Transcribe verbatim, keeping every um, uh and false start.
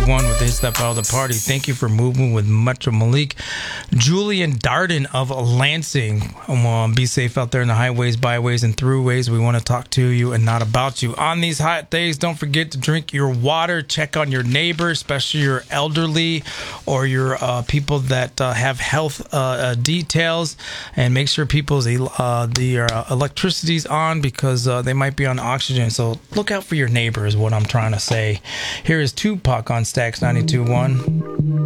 one with Hit Step Out of the Party. Thank you for moving with Metro Malik. Julian Darden of Lansing. Um, be safe out there in the highways, byways, and throughways. We want to talk to you and not about you. On these hot days, don't forget to drink your water. Check on your neighbors, especially your elderly or your uh, people that uh, have health uh, uh, details. And make sure people's uh, the uh, electricity's on because uh, they might be on oxygen. So look out for your neighbor is what I'm trying to say. Here is Tupac on Stax ninety-two point one.